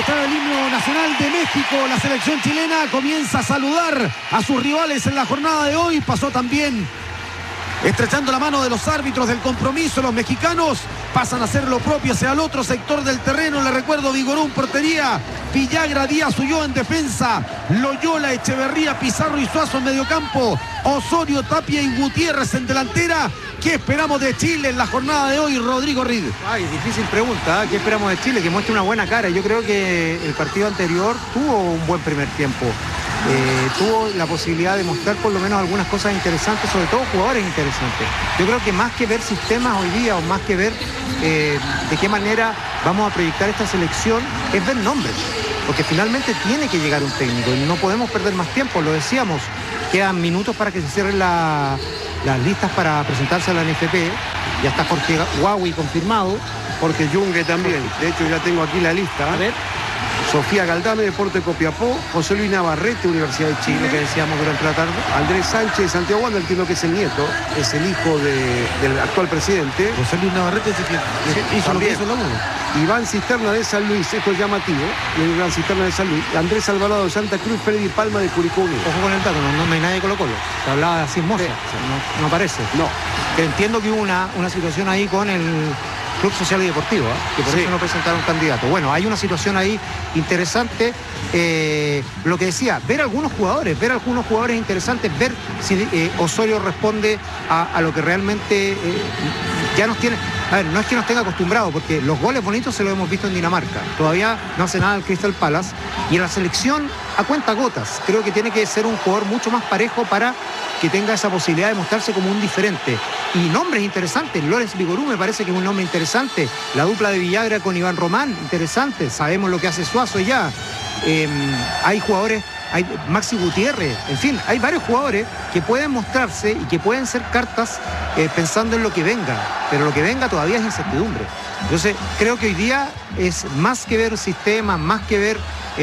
está el himno nacional de México. La selección chilena comienza a saludar a sus rivales en la jornada de hoy. Pasó también estrechando la mano de los árbitros del compromiso. Los mexicanos pasan a hacer lo propio hacia el otro sector del terreno. Le recuerdo: Vigoró en portería, Villagra, Díaz, Ulloa en defensa, Loyola, Echeverría, Pizarro y Suazo en mediocampo, Osorio, Tapia y Gutiérrez en delantera. ¿Qué esperamos de Chile en la jornada de hoy, Rodrigo Reed? Ay, difícil pregunta, ¿eh? ¿Qué esperamos de Chile? Que muestre una buena cara. Yo creo que el partido anterior tuvo un buen primer tiempo. Tuvo la posibilidad de mostrar por lo menos algunas cosas interesantes, sobre todo jugadores interesantes. Yo creo que más que ver sistemas hoy día, o más que ver de qué manera vamos a proyectar esta selección, es ver nombres. Porque finalmente tiene que llegar un técnico y no podemos perder más tiempo. Lo decíamos, quedan minutos para que se cierren las listas para presentarse a la NFP. Ya está Jorge Huawei confirmado. Jorge Yungue también. De hecho, ya tengo aquí la lista. A ver. Sofía Galdame, Deporte Copiapó. José Luis Navarrete, Universidad de Chile. Lo que decíamos durante la tarde. Andrés Sánchez, Santiago Wander, entiendo que es el nieto, es el hijo del actual presidente. José Luis Navarrete hizo lo que hizo la U. Iván Cisterna de San Luis, esto es llamativo. Iván Cisterna de San Luis. Andrés Alvarado de Santa Cruz, Freddy Palma de Curicó Unido. Ojo con el dato, no hay nadie de Colo Colo. Se hablaba de Asís Moza, Sí. no aparece. No. Pero entiendo que hubo una situación ahí con el Club Social y Deportivo, que por eso no presentaron candidato. Bueno, hay una situación ahí interesante. Lo que decía, ver algunos jugadores interesantes, ver si Osorio responde a lo que realmente ya nos tiene. A ver, no es que nos tenga acostumbrado, porque los goles bonitos se los hemos visto en Dinamarca. Todavía no hace nada el Crystal Palace. Y en la selección, a cuentagotas, creo que tiene que ser un jugador mucho más parejo para que tenga esa posibilidad de mostrarse como un diferente. Y nombres interesantes. Lorenz Vigorú me parece que es un nombre interesante. La dupla de Villagra con Iván Román, interesante. Sabemos lo que hace Suazo ya. Hay jugadores, hay Maxi Gutiérrez, en fin, hay varios jugadores que pueden mostrarse y que pueden ser cartas pensando en lo que venga, pero lo que venga todavía es incertidumbre. Entonces creo que hoy día es más que ver sistemas, más que ver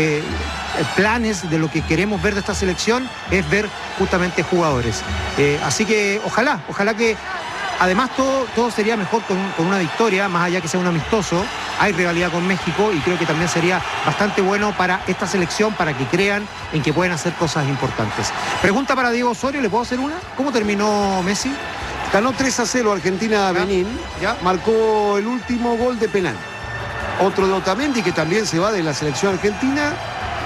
planes de lo que queremos ver de esta selección, es ver justamente jugadores. Así que ojalá que además todo sería mejor con una victoria, más allá que sea un amistoso. Hay rivalidad con México y creo que también sería bastante bueno para esta selección, para que crean en que pueden hacer cosas importantes. Pregunta para Diego Osorio, ¿le puedo hacer una? ¿Cómo terminó Messi? Ganó 3-0 Argentina a Benín. Ya. Marcó el último gol de penal. Otro de Otamendi, que también se va de la selección argentina.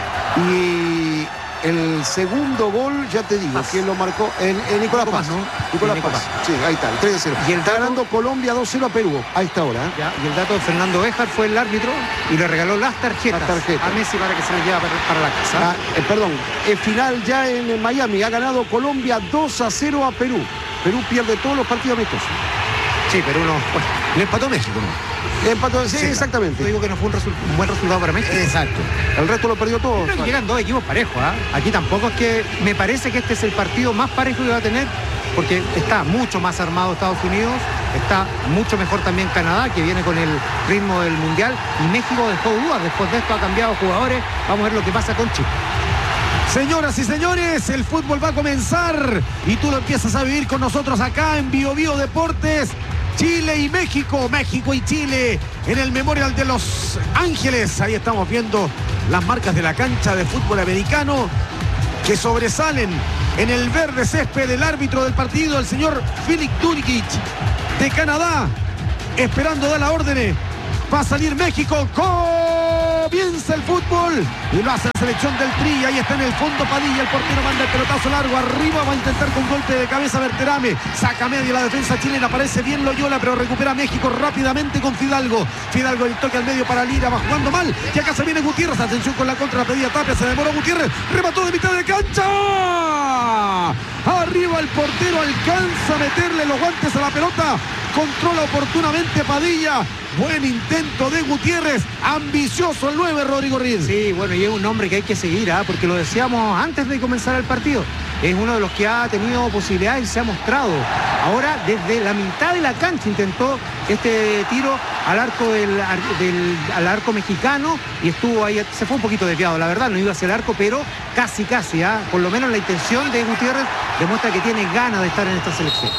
Y el segundo gol, ya te digo, Paz. ¿quién lo marcó? Nicolás Paz, ¿no? Nicolás Nico Paz. Paz. Sí, ahí está, el 3-0. Y el está dato- ganando Colombia 2-0 a Perú a esta hora. Ya, y el dato de Fernando Béjar fue el árbitro y le regaló las tarjetas a Messi para que se le lleve para la casa. Perdón, el final ya en Miami. Ha ganado Colombia 2-0 a Perú. Perú pierde todos los partidos amistosos. Sí, pero uno... Bueno, Le empató México, ¿no? Empató, sí, exactamente. yo digo que no fue un buen resultado para México. Exacto. El resto lo perdió todo. Creo que llegan dos equipos parejos, ¿ah? Aquí tampoco es que... Me parece que este es el partido más parejo que va a tener, porque está mucho más armado Estados Unidos, está mucho mejor también Canadá, que viene con el ritmo del Mundial, y México dejó dudas. Después de esto ha cambiado jugadores. Vamos a ver lo que pasa con Chile. Señoras y señores, el fútbol va a comenzar y tú lo empiezas a vivir con nosotros acá en Bio Bio Deportes. Chile y México, México y Chile en el Memorial de Los Ángeles. Ahí estamos viendo las marcas de la cancha de fútbol americano que sobresalen en el verde césped del árbitro del partido, el señor Philip Durikic de Canadá, esperando dar la orden. Va a salir México. Comienza el fútbol y lo hace la selección del Tri. Ahí está en el fondo Padilla, el portero manda el pelotazo largo arriba, va a intentar con golpe de cabeza Berterame, saca medio la defensa chilena, aparece bien Loyola, pero recupera México rápidamente con Fidalgo. Fidalgo el toque al medio para Lira, va jugando mal y acá se viene Gutiérrez. Atención con la contra, la pedía Tapia, se demoró Gutiérrez, remató de mitad de cancha. Arriba el portero alcanza a meterle los guantes a la pelota, controla oportunamente Padilla. Buen intento de Gutiérrez, ambicioso el 9, Rodrigo Reed. Sí, bueno, y es un hombre que hay que seguir, porque lo decíamos antes de comenzar el partido. Es uno de los que ha tenido posibilidades y se ha mostrado. Ahora, desde la mitad de la cancha intentó este tiro al arco al arco mexicano y estuvo ahí, se fue un poquito desviado, la verdad, no iba hacia el arco, pero casi, por lo menos la intención de Gutiérrez demuestra que tiene ganas de estar en esta selección.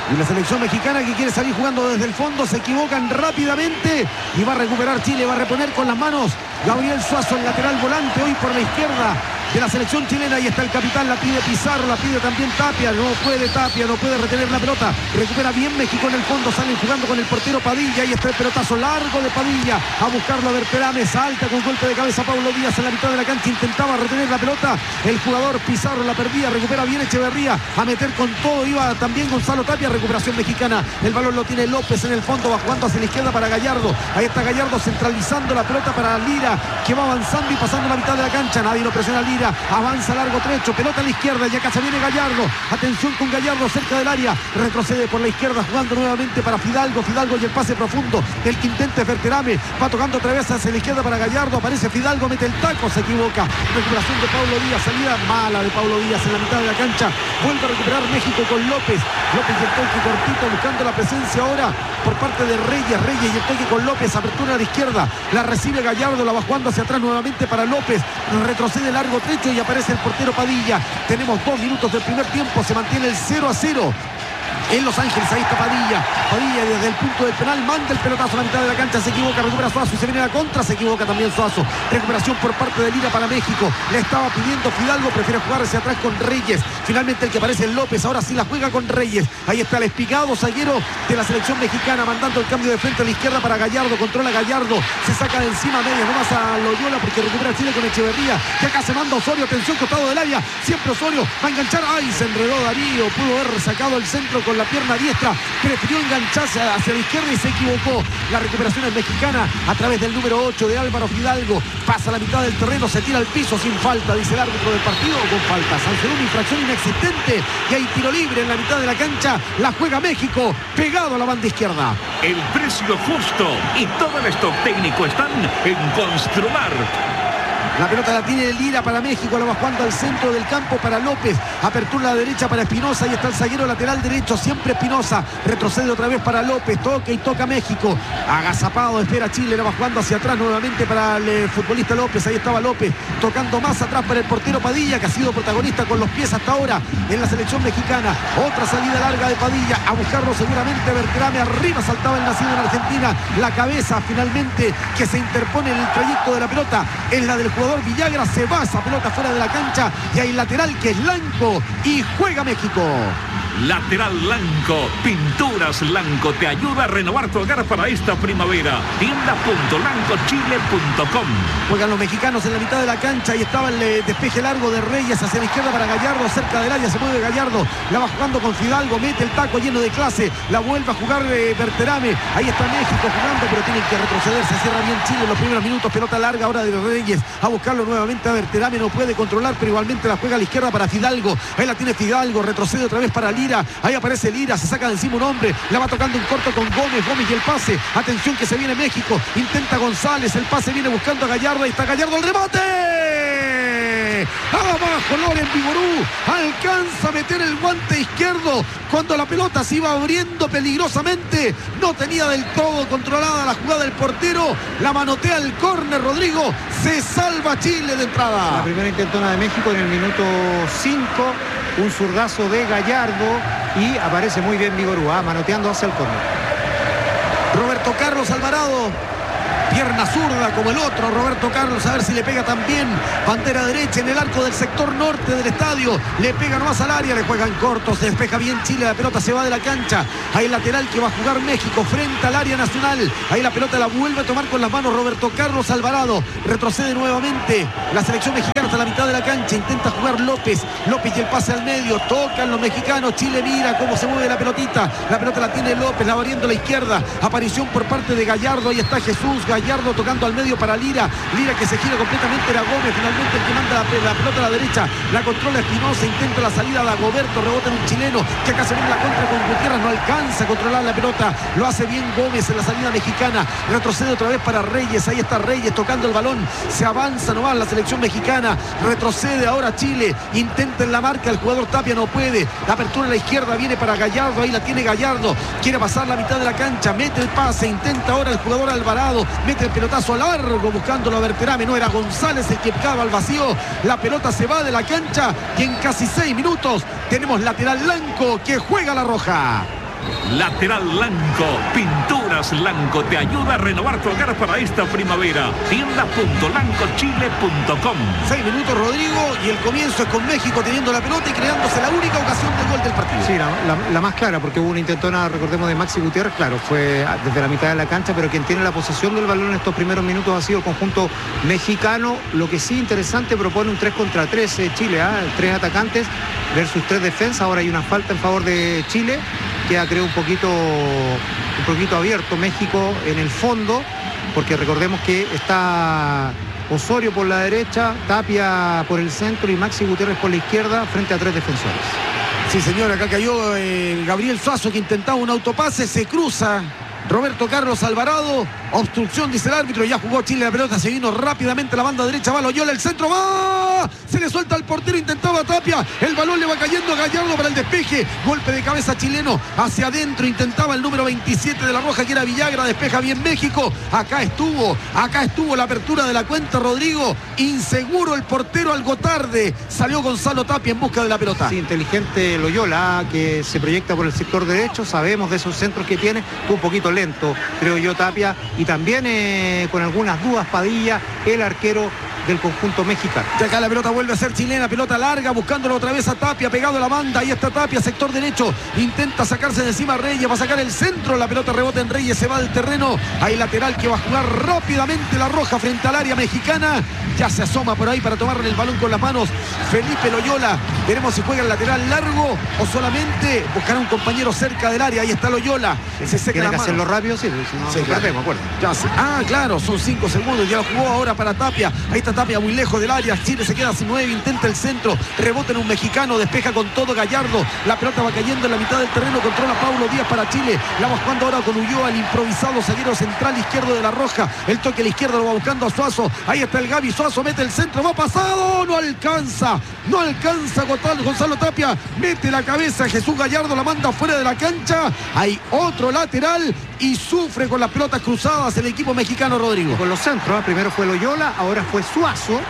Y la selección mexicana que quiere salir jugando desde el fondo, se equivocan rápidamente y va a recuperar Chile, va a reponer con las manos Gabriel Suazo, el lateral volante, hoy por la izquierda de la selección chilena. Ahí está el capitán, la pide Pizarro, la pide también Tapia, no puede retener la pelota, recupera bien México en el fondo, salen jugando con el portero Padilla, ahí está el pelotazo largo de Padilla, a buscarlo a Berterame, salta con golpe de cabeza Paulo Díaz en la mitad de la cancha, intentaba retener la pelota, el jugador Pizarro la perdía, recupera bien Echeverría, a meter con todo, iba también Gonzalo Tapia, recuperación mexicana, el balón lo tiene López en el fondo, va jugando hacia la izquierda para Gallardo, ahí está Gallardo centralizando la pelota para Lira, que va avanzando y pasando la mitad de la cancha, nadie lo presiona a Lira, avanza largo trecho, pelota a la izquierda, y acá se viene Gallardo, atención con Gallardo cerca del área, retrocede por la izquierda jugando nuevamente para Fidalgo y el pase profundo, el que intenta es Berterame, va tocando otra vez hacia la izquierda para Gallardo, aparece Fidalgo, mete el taco, se equivoca, recuperación de Paulo Díaz, salida mala de Paulo Díaz en la mitad de la cancha, vuelve a recuperar México con López y el toque cortito buscando la presencia ahora por parte de Reyes y el toque con López, apertura a la izquierda, la recibe Gallardo, la va jugando hacia atrás nuevamente para López, retrocede largo trecho y aparece el portero Padilla. Tenemos 2 minutos del primer tiempo, se mantiene el 0-0 en Los Ángeles. Ahí está Padilla desde el punto del penal, manda el pelotazo a la mitad de la cancha, se equivoca, recupera Suazo y se viene a la contra, se equivoca también Suazo, recuperación por parte de Lira para México, le estaba pidiendo Fidalgo, prefiere jugar hacia atrás con Reyes, finalmente el que aparece es López, ahora sí la juega con Reyes, ahí está el espigado zaguero de la selección mexicana, mandando el cambio de frente a la izquierda para Gallardo, controla Gallardo, se saca de encima media, nomás a Loyola porque recupera Chile con Echeverría, que acá se manda Osorio, atención costado del área, siempre Osorio va a enganchar, ay, se enredó Darío, pudo haber sacado el centro con la pierna diestra, prefirió engancharse hacia la izquierda y se equivocó. La recuperación es mexicana a través del número 8 de Álvaro Fidalgo, pasa a la mitad del terreno, se tira al piso sin falta, dice el árbitro del partido, o con falta, sancionó una infracción inexistente y hay tiro libre en la mitad de la cancha, la juega México, pegado a la banda izquierda. El precio justo y todo el stock técnico están en Constrular. La pelota la tiene Lira para México, la va jugando al centro del campo para López, apertura a la derecha para Espinosa, ahí está el zaguero lateral derecho, siempre Espinosa, retrocede otra vez para López, toca y toca México, agazapado, espera Chile, la va jugando hacia atrás nuevamente para el futbolista López, ahí estaba López, tocando más atrás para el portero Padilla, que ha sido protagonista con los pies hasta ahora en la selección mexicana, otra salida larga de Padilla, a buscarlo seguramente Berterame, arriba saltaba el nacido en Argentina, la cabeza finalmente que se interpone en el trayecto de la pelota, es la del jugador Villagra, se va esa pelota fuera de la cancha y hay lateral que es Lanco y juega México. Lateral Lanco, Pinturas Lanco te ayuda a renovar tu hogar para esta primavera. Tienda.lancochile.com. Juegan los mexicanos en la mitad de la cancha y estaba el despeje largo de Reyes hacia la izquierda para Gallardo, cerca del área se mueve Gallardo, la va jugando con Fidalgo, mete el taco lleno de clase, la vuelve a jugar Berterame, ahí está México jugando, pero tienen que retroceder, se cierra bien Chile en los primeros minutos, pelota larga ahora de Reyes, a buscarlo nuevamente a Berterame, no puede controlar, pero igualmente la juega a la izquierda para Fidalgo, ahí la tiene Fidalgo, retrocede otra vez para Lira, ahí aparece Lira, se saca de encima un hombre, la va tocando en corto con Gómez y el pase, atención que se viene México, intenta González, el pase viene buscando a Gallardo, ahí está Gallardo, el remate, abajo Loren Vigorú, alcanza a meter el guante izquierdo, cuando la pelota se iba abriendo peligrosamente, no tenía del todo controlada la jugada del portero, la manotea el córner Rodrigo, se salva Chile de entrada. La primera intentona de México en el minuto 5, un zurdazo de Gallardo y aparece muy bien Vigorú, manoteando hacia el córner. Roberto Carlos Alvarado, pierna zurda como el otro Roberto Carlos, a ver si le pega también, bandera derecha en el arco del sector norte del estadio, le pega nomás al área, le juegan cortos, se despeja bien Chile, la pelota se va de la cancha, ahí el lateral que va a jugar México frente al área nacional, ahí la pelota la vuelve a tomar con las manos Roberto Carlos Alvarado, retrocede nuevamente la selección mexicana hasta la mitad de la cancha, intenta jugar López y el pase al medio, tocan los mexicanos, Chile mira cómo se mueve la pelota la tiene López, la va abriendo a la izquierda, aparición por parte de Gallardo, ahí está Jesús Gallardo tocando al medio para Lira que se gira completamente, era Gómez finalmente el que manda la pelota a la derecha, la controla Espinosa, intenta la salida de Dagoberto, rebota en un chileno, que acá se viene la contra con Gutiérrez, no alcanza a controlar la pelota, lo hace bien Gómez en la salida mexicana, retrocede otra vez para Reyes, ahí está Reyes tocando el balón, se avanza nomás la selección mexicana, retrocede ahora Chile, intenta en la marca, el jugador Tapia no puede, la apertura a la izquierda viene para Gallardo, ahí la tiene Gallardo, quiere pasar la mitad de la cancha, mete el pase, intenta ahora el jugador Alvarado, mete el pelotazo largo buscándolo a Berterame, no era González el que picaba al vacío, la pelota se va de la cancha y en casi 6 minutos tenemos lateral Lanco que juega la roja. Lateral Lanco, Pinturas Lanco te ayuda a renovar tu hogar para esta primavera. Tienda.lancochile.com. 6 minutos, Rodrigo, y el comienzo es con México teniendo la pelota y creándose la única ocasión de gol del partido. Sí, la más clara, porque hubo una intentona, recordemos, de Maxi Gutiérrez, claro, fue desde la mitad de la cancha, pero quien tiene la posesión del balón en estos primeros minutos ha sido el conjunto mexicano. Lo que sí interesante, propone un 3 contra 3 Chile, 3 atacantes versus 3 defensas. Ahora hay una falta en favor de Chile, queda creo un poquito abierto México en el fondo, porque recordemos que está Osorio por la derecha, Tapia por el centro y Maxi Gutiérrez por la izquierda frente a 3 defensores. Sí, señor, acá cayó Gabriel Suazo, que intentaba un autopase, se cruza Roberto Carlos Alvarado, obstrucción, dice el árbitro, ya jugó Chile la pelota, se vino rápidamente a la banda derecha, va Loyola, el centro, va, se le suelta al portero, intentaba Tapia, el balón le va cayendo a Gallardo para el despeje, golpe de cabeza chileno, hacia adentro, intentaba el número 27 de la Roja, que era Villagra, despeja bien México, acá estuvo la apertura de la cuenta, Rodrigo, inseguro el portero, algo tarde, salió Gonzalo Tapia en busca de la pelota. Sí, inteligente Loyola, que se proyecta por el sector derecho, sabemos de esos centros que tiene, un poquito lento, creo yo, Tapia, y también con algunas dudas Padilla, el arquero del conjunto mexicano. Y acá la pelota vuelve a ser chilena, pelota larga, buscándolo otra vez a Tapia, pegado a la banda, ahí está Tapia, sector derecho, intenta sacarse de encima Reyes, va a sacar el centro, la pelota rebota en Reyes, se va del terreno, hay lateral que va a jugar rápidamente la Roja frente al área mexicana, ya se asoma por ahí para tomarle el balón con las manos Felipe Loyola, veremos si juega el lateral largo o solamente buscará un compañero cerca del área, ahí está Loyola, se seca tiene la que mano. hacerlo rápido, sí, no, sí, claro. perdemos, acuerdo. Claro, son 5 segundos, ya lo jugó ahora para Tapia, ahí está Tapia muy lejos del área, Chile se queda sin 9, intenta el centro, rebota en un mexicano, despeja con todo Gallardo, la pelota va cayendo en la mitad del terreno, controla Paulo Díaz para Chile, la va jugando ahora con Ulloa, el improvisado zaguero central izquierdo de la Roja, el toque a la izquierda lo va buscando a Suazo, ahí está el Gaby Suazo, mete el centro, va pasado, no alcanza Gonzalo Tapia, mete la cabeza, Jesús Gallardo la manda fuera de la cancha, hay otro lateral y sufre con las pelotas cruzadas el equipo mexicano, Rodrigo. Con los centros, primero fue Loyola, ahora fue Suazo,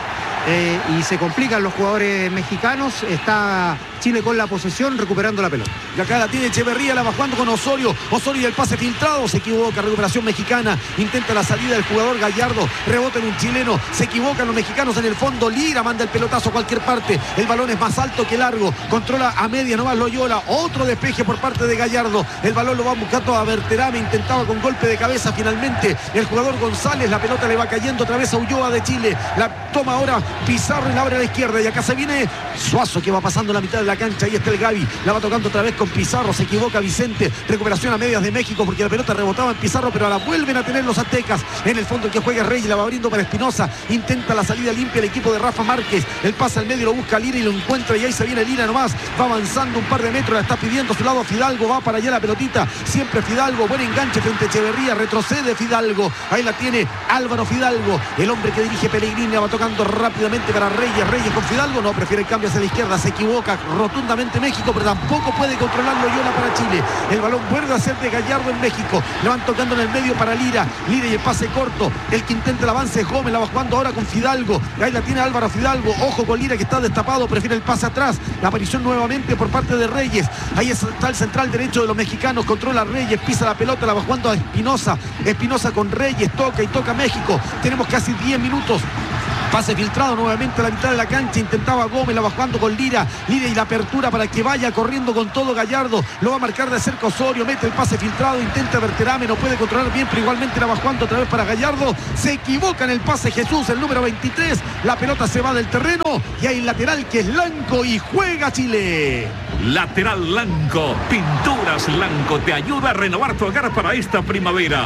y se complican los jugadores mexicanos, está Chile con la posesión, recuperando la pelota. Y acá la tiene Echeverría, la va jugando con Osorio y el pase filtrado, se equivoca, recuperación mexicana, intenta la salida del jugador Gallardo, rebota en un chileno, se equivocan los mexicanos en el fondo, Lira manda el pelotazo a cualquier parte, el balón es más alto que largo, controla a media nomás Loyola, otro despeje por parte de Gallardo, el balón lo va buscando a Berterame, intentaba con golpe de cabeza finalmente, el jugador González, la pelota le va cayendo otra vez a Ulloa de Chile, la toma ahora Pizarro y la abre a la izquierda, y acá se viene Suazo, que va pasando la mitad de la cancha, ahí está el Gaby, la va tocando otra vez con Pizarro, se equivoca Vicente, recuperación a medias de México porque la pelota rebotaba en Pizarro, pero la vuelven a tener los aztecas, en el fondo el que juega Reyes, la va abriendo para Espinosa, intenta la salida limpia el equipo de Rafa Márquez, el pase al medio lo busca Lira y lo encuentra, y ahí se viene Lira nomás, va avanzando un par de metros, la está pidiendo a su lado Fidalgo, va para allá la pelotita, siempre Fidalgo, buen enganche frente a Echeverría, retrocede Fidalgo, ahí la tiene Álvaro Fidalgo, el hombre que dirige Pellegrini, la va tocando rápidamente para Reyes con Fidalgo, no, prefiere el cambio hacia la izquierda, se equivoca rotundamente México, pero tampoco puede controlar Loyola para Chile, el balón vuelve a ser de Gallardo en México, le van tocando en el medio para Lira y el pase corto, el que intenta el avance es Gómez, la va jugando ahora con Fidalgo, ahí la tiene Álvaro Fidalgo, ojo con Lira que está destapado, prefiere el pase atrás, la aparición nuevamente por parte de Reyes, ahí está el central derecho de los mexicanos, controla Reyes, pisa la pelota, la va jugando a Espinosa con Reyes, toca México, tenemos casi 10 minutos. Pase filtrado nuevamente a la mitad de la cancha, intentaba Gómez, la va jugando con Lira y la apertura para que vaya corriendo con todo Gallardo, lo va a marcar de cerca Osorio, mete el pase filtrado, intenta Berterame, no puede controlar bien, pero igualmente la va jugando otra vez para Gallardo, se equivoca en el pase Jesús, el número 23, la pelota se va del terreno y hay lateral que es Lanco y juega Chile. Lateral Lanco, Pinturas Lanco te ayuda a renovar tu hogar para esta primavera.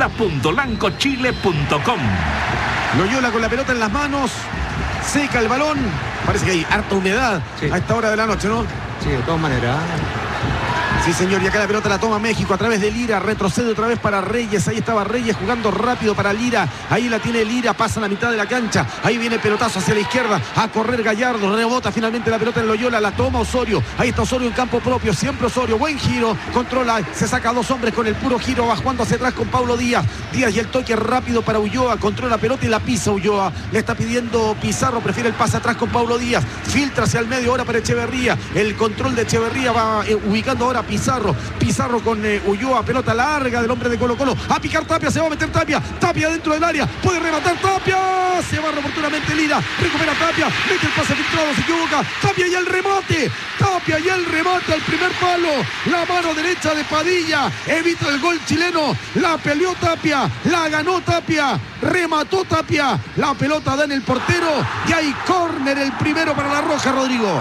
Tienda.lancochile.com. Loyola con la pelota en las manos, seca el balón, parece que hay harta humedad a esta hora de la noche, ¿no? Sí, de todas maneras. Sí, señor, y acá la pelota la toma México a través de Lira, retrocede otra vez para Reyes, ahí estaba Reyes jugando rápido para Lira, ahí la tiene Lira, pasa a la mitad de la cancha, ahí viene el pelotazo hacia la izquierda, a correr Gallardo, rebota finalmente la pelota en Loyola, la toma Osorio, ahí está Osorio en campo propio, siempre Osorio, buen giro, controla, se saca a 2 hombres con el puro giro, va jugando hacia atrás con Paulo Díaz y el toque rápido para Ulloa, controla la pelota y la pisa Ulloa, le está pidiendo Pizarro, prefiere el pase atrás con Paulo Díaz, filtra hacia el medio ahora para Echeverría, el control de Echeverría va ubicando ahora a Pizarro, Pizarro. Pizarro con Ulloa, pelota larga del hombre de Colo-Colo. A picar Tapia, se va a meter Tapia. Tapia dentro del área, puede rematar Tapia. Se va oportunamente Lira. Recupera Tapia, mete el pase filtrado, se equivoca. Tapia y el remate. Tapia y el remate al primer palo. La mano derecha de Padilla. Evita el gol chileno. La peleó Tapia. La ganó Tapia. Remató Tapia. La pelota da en el portero. Y hay córner, el primero para la Roja, Rodrigo.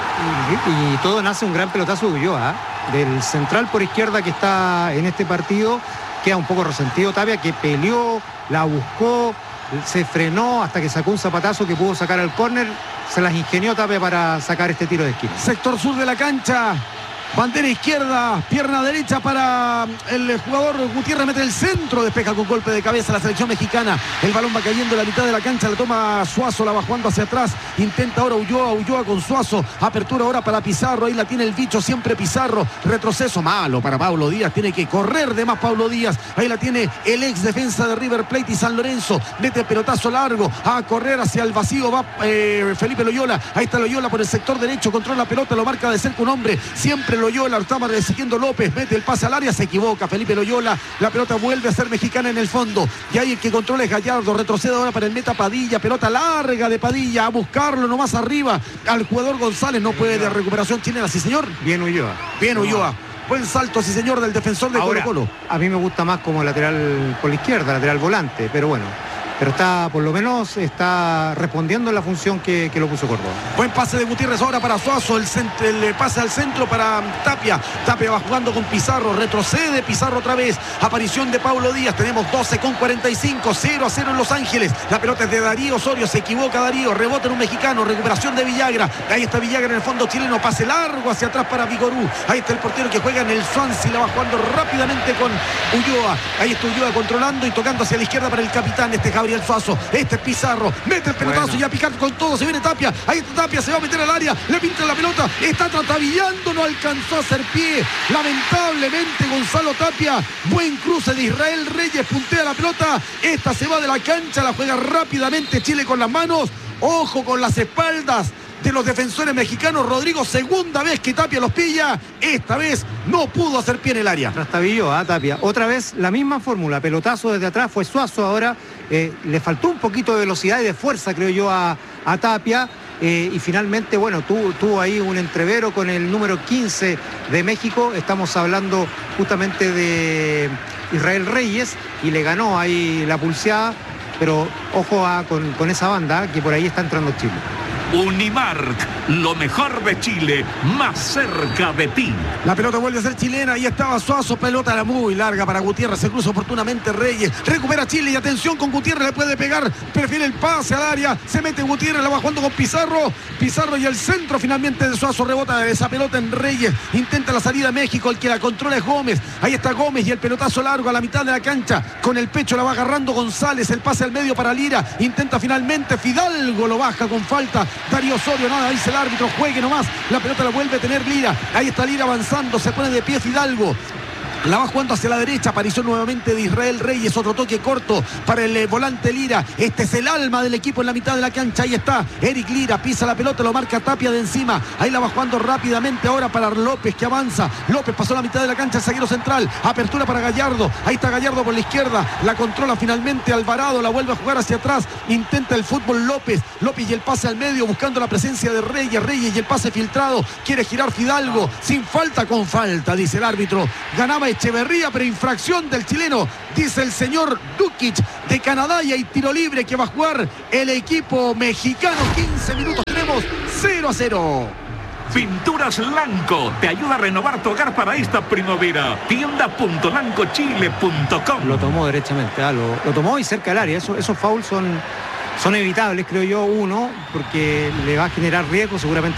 Y todo nace un gran pelotazo de Ulloa, del central por izquierda que está en este partido. Queda un poco resentido Tapia, que peleó, la buscó, se frenó hasta que sacó un zapatazo que pudo sacar al córner. Se las ingenió Tapia para sacar este tiro de esquina. Sector sur de la cancha. Bandera izquierda, pierna derecha para el jugador Gutiérrez, mete el centro, despeja con golpe de cabeza la selección mexicana. El balón va cayendo en la mitad de la cancha, la toma Suazo, la va jugando hacia atrás. Intenta ahora Ulloa con Suazo. Apertura ahora para Pizarro, ahí la tiene el bicho, siempre Pizarro. Retroceso malo para Pablo Díaz, tiene que correr de más Pablo Díaz. Ahí la tiene el ex defensa de River Plate y San Lorenzo. Mete pelotazo largo, a correr hacia el vacío, va Felipe Loyola. Ahí está Loyola por el sector derecho, controla la pelota, lo marca de cerca un hombre. Siempre Loyola, estaba recibiendo López, mete el pase al área, se equivoca Felipe Loyola, la pelota vuelve a ser mexicana en el fondo, y ahí el que controla es Gallardo, retrocede ahora para el meta Padilla, pelota larga de Padilla, a buscarlo nomás arriba, al jugador González, no puede de recuperación chilena, sí señor. Bien Ulloa. Bien Ulloa. Buen salto, sí señor, del defensor de Colo-Colo. A mí me gusta más como lateral por la izquierda, lateral volante, pero bueno. Pero está, por lo menos, está respondiendo en la función que lo puso Córdoba. Buen pase de Gutiérrez ahora para Suazo, el pase al centro para Tapia. Tapia va jugando con Pizarro, retrocede Pizarro otra vez. Aparición de Pablo Díaz, tenemos 12:45, 0-0 en Los Ángeles. La pelota es de Darío Osorio, se equivoca Darío, rebota en un mexicano, recuperación de Villagra. Ahí está Villagra en el fondo chileno, pase largo hacia atrás para Vigorú. Ahí está el portero que juega en el Swansea, la va jugando rápidamente con Ulloa. Ahí está Ulloa controlando y tocando hacia la izquierda para el capitán, Gabriel Suazo, este es Pizarro, mete el pelotazo y a picar con todo, se viene Tapia, ahí está Tapia, se va a meter al área, le pinta la pelota, está tratabillando, no alcanzó a hacer pie, lamentablemente Gonzalo Tapia. Buen cruce de Israel Reyes, puntea la pelota, esta se va de la cancha, la juega rápidamente Chile con las manos, ojo con las espaldas de los defensores mexicanos. Rodrigo, segunda vez que Tapia los pilla, esta vez no pudo hacer pie en el área. Trastabilló a Tapia, otra vez la misma fórmula, pelotazo desde atrás, fue Suazo ahora, le faltó un poquito de velocidad y de fuerza, creo yo, a Tapia, y finalmente, bueno, tuvo ahí un entrevero con el número 15 de México, estamos hablando justamente de Israel Reyes, y le ganó ahí la pulseada, pero ojo con esa banda, que por ahí está entrando Chile. Unimark, lo mejor de Chile, más cerca de ti. La pelota vuelve a ser chilena, ahí estaba Suazo, pelota era muy larga para Gutiérrez, se cruza oportunamente Reyes, recupera Chile y atención con Gutiérrez, le puede pegar, prefiere el pase al área, se mete Gutiérrez, la va jugando con Pizarro y el centro finalmente de Suazo, rebota esa pelota en Reyes, intenta la salida México, el que la controla es Gómez, ahí está Gómez y el pelotazo largo a la mitad de la cancha, con el pecho la va agarrando González, el pase al medio para Lira, intenta finalmente Fidalgo, lo baja con falta, Darío Osorio, nada, dice el árbitro, juegue nomás, la pelota la vuelve a tener Lira, ahí está Lira avanzando, se pone de pie Fidalgo, la va jugando hacia la derecha, aparición nuevamente de Israel Reyes, otro toque corto para el volante Lira, este es el alma del equipo en la mitad de la cancha, ahí está Eric Lira, pisa la pelota, lo marca Tapia de encima, ahí la va jugando rápidamente ahora para López que avanza, López pasó la mitad de la cancha, el zaguero central, apertura para Gallardo, ahí está Gallardo por la izquierda, la controla finalmente Alvarado, la vuelve a jugar hacia atrás, intenta el fútbol López y el pase al medio buscando la presencia de Reyes y el pase filtrado, quiere girar Fidalgo, sin falta, con falta, dice el árbitro, ganaba Echeverría, pero infracción del chileno, dice el señor Dukic de Canadá, y hay tiro libre que va a jugar el equipo mexicano. 15 minutos, tenemos 0-0. Pinturas Lanco te ayuda a renovar tu hogar para esta primavera. Tienda.lancochile.com. Lo tomó derechamente, lo tomó y cerca del área. Esos fouls son evitables, creo yo, uno, porque le va a generar riesgo, seguramente